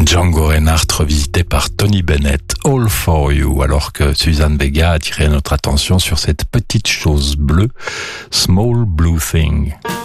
Django Reinhardt revisité par Tony Bennett, All For You, alors que Suzanne Vega a attiré notre attention sur cette petite chose bleue, Small Blue Thing.